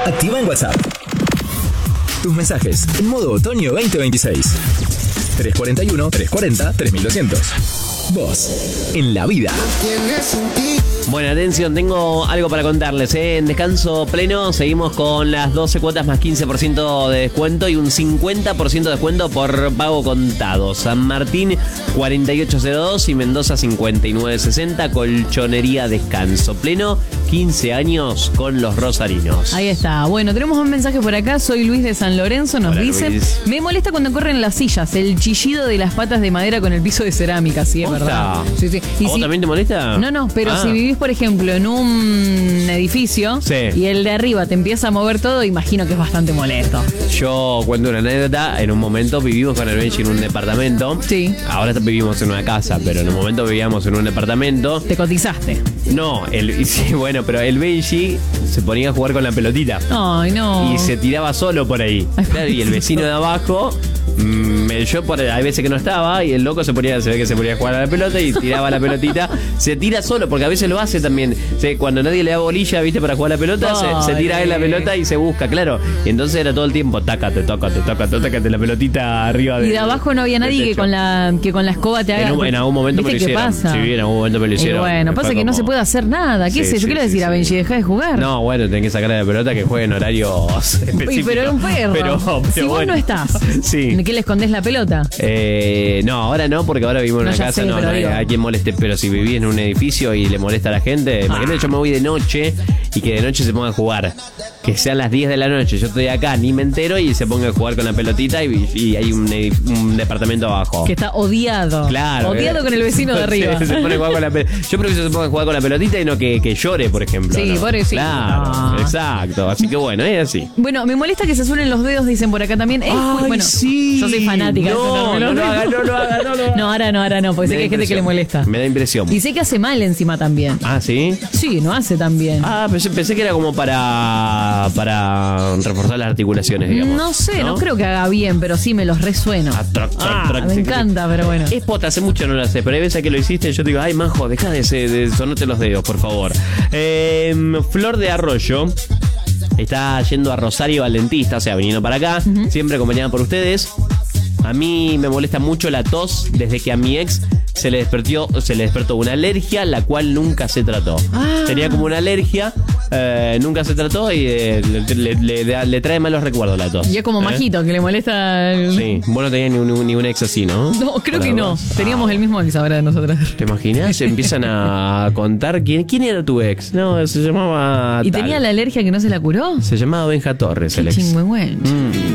Activa en WhatsApp tus mensajes en modo otoño 2026. 341-340-3200. Vos, en la vida. Bueno, atención, tengo algo para contarles. En descanso pleno seguimos con las 12 cuotas más 15% de descuento y un 50% de descuento por pago contado. San Martín 4802 y Mendoza 5960. Colchonería Descanso Pleno, 15 años con los rosarinos. Ahí está. Bueno, tenemos un mensaje por acá. Soy Luis de San Lorenzo. Nos Hola, dice: Luis. Me molesta cuando corren las sillas, el chillido de las patas de madera con el piso de cerámica. Sí, es verdad. Sí, sí. ¿A vos también te molesta? No, pero si vivís, por ejemplo, en un edificio y el de arriba te empieza a mover todo, imagino que es bastante molesto. Yo cuento una anécdota. En un momento vivimos con el Benji en un departamento. Sí. Ahora vivimos en una casa, pero en un momento vivíamos en un departamento. Te cotizaste. No, sí, bueno, pero el Benji se ponía a jugar con la pelotita. Ay, no. Y se tiraba solo por ahí. Claro, y el vecino de abajo, hay veces que no estaba, y el loco se ve que se ponía a jugar a la pelota y tiraba la pelotita. Se tira solo, porque a veces lo hace también. Cuando nadie le da bolilla, viste, para jugar a la pelota, se tira él la pelota y se busca, claro. Y entonces era todo el tiempo, tócate la pelotita arriba de. Y de abajo no había nadie que con la escoba te haga. En algún momento me lo hicieron. Pasa? Sí, en algún momento me lo hicieron. Y bueno, pasa que no se puede hacer nada. ¿Qué sé yo? ¿Qué le decir a Benji? Deja de jugar. No, bueno, tenés que sacarle la pelota, que juegue en horarios específicos. Pero era un perro. Pero si vos bueno. no estás, ¿en qué le escondés la pelota? No, ahora no, porque ahora vivimos en una casa, no hay quien moleste. Pero si vivís en un edificio y le molesta a la gente, imagínate, yo me voy de noche y que de noche se ponga a jugar. Que sean las 10 de la noche, yo estoy acá, ni me entero, y se ponga a jugar con la pelotita y hay un departamento abajo. Que está odiado. Claro. Odiado con el vecino de arriba. Se pone a jugar con la pelotita. Yo prefiero que se ponga a jugar con la pelotita y no que llore, por ejemplo. Sí, ¿no? por eso. Claro, exacto. Así que bueno, es así. Bueno, me molesta que se suelen los dedos, dicen por acá también. Bueno, sí. Yo soy fanática. No lo haga. No, ahora no, porque sé que hay gente que le molesta. Me da impresión. Y sé que hace mal encima también. Ah, ¿sí? Sí, no hace tan bien. Pensé que era como para reforzar las articulaciones, digamos. No sé, no creo que haga bien, pero sí me los resueno. Me encanta, pero bueno. Es pota, hace mucho no lo hace, pero hay veces que lo hiciste, yo te digo, ay, Majo, deja de sonarte los dedos, por favor. Flor de Arroyo está yendo a Rosario al dentista, o sea, viniendo para acá, siempre acompañada por ustedes. A mí me molesta mucho la tos desde que a mi ex se le despertó una alergia, la cual nunca se trató. Tenía como una alergia, nunca se trató y le trae malos recuerdos la tos. Y es como Majito, que le molesta. Sí, vos no tenías ni un ex así, ¿no? No, creo que no. Teníamos el mismo ex ahora de nosotras. ¿Te imaginas? Se empiezan a contar quién era tu ex. No, se llamaba. ¿Y tenía la alergia que no se la curó? Se llamaba Benja Torres, el ex. Chingüengüencha.